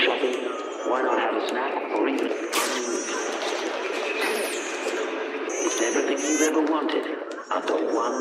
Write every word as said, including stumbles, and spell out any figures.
shopping, why not have a snack or even it's everything you've ever wanted under one